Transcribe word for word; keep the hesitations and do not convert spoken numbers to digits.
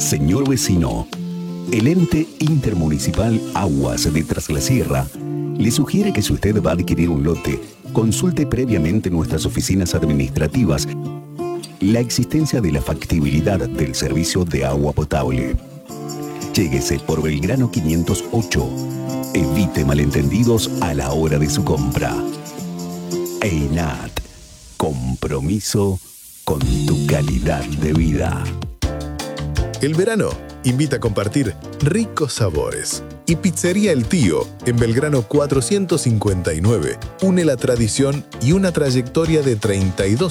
Señor vecino, el ente intermunicipal Aguas de Tras la Sierra le sugiere que si usted va a adquirir un lote, consulte previamente nuestras oficinas administrativas la existencia de la factibilidad del servicio de agua potable. Lléguese por Belgrano quinientos ocho. Evite malentendidos a la hora de su compra. EINAT. Compromiso con tu calidad de vida. El verano invita a compartir ricos sabores. Y Pizzería El Tío, en Belgrano cuatrocientos cincuenta y nueve, une la tradición y una trayectoria de treinta y dos